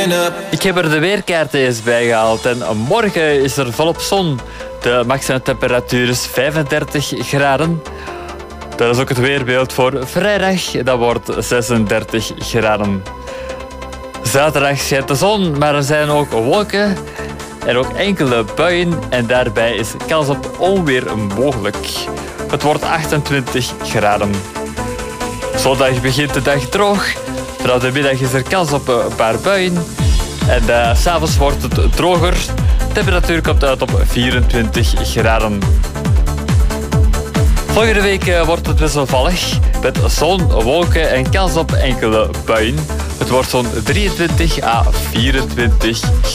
Ik heb er de weerkaarten eens bij gehaald en morgen is er volop zon. De maximum temperatuur is 35 graden. Dat is ook het weerbeeld voor vrijdag. Dat wordt 36 graden. Zaterdag schijnt de zon, maar er zijn ook wolken en ook enkele buien. En daarbij is kans op onweer mogelijk. Het wordt 28 graden. Zondag begint de dag droog. Vanaf de middag is er kans op een paar buien. En 's avonds wordt het droger. De temperatuur komt uit op 24 graden. Volgende week wordt het wisselvallig. Met zon, wolken en kans op enkele buien. Het wordt zo'n 23 à 24 graden.